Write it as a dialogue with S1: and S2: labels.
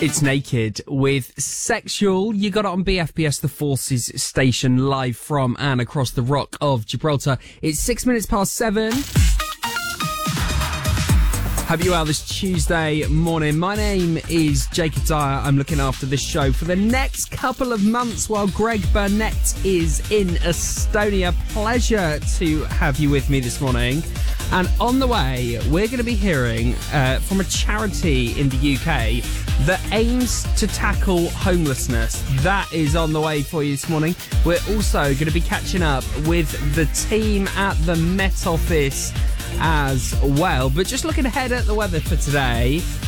S1: It's Naked with Sexual. You got it on BFBS, the Forces station, live from and across the Rock of Gibraltar. It's 6 minutes past 7. Hope you are this Tuesday morning. My name is Jacob Dyer. I'm looking after this show for the next couple of months while Greg Burnett is in Estonia. Pleasure to have you with me this morning. And on the way, we're going to be hearing from a charity in the UK that aims to tackle homelessness. That is on the way for you this morning. We're also going to be catching up with the team at the Met Office as well. But just looking ahead at the weather for today,